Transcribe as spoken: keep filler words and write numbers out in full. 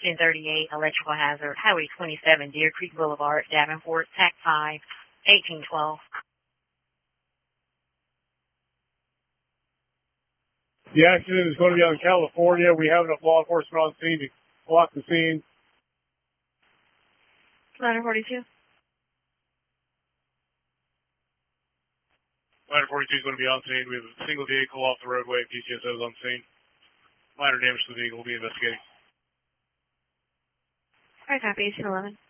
ten thirty-eight, electrical hazard, Highway twenty-seven, Deer Creek Boulevard, Davenport, T A C five, eighteen twelve. The accident is going to be on California. We have enough law enforcement on scene to block the scene. Ladder forty-two. Ladder forty-two is going to be on scene. We have a single vehicle off the roadway. P C S O is on scene. Minor damage to the vehicle will be investigating. All right, copy, eighteen eleven.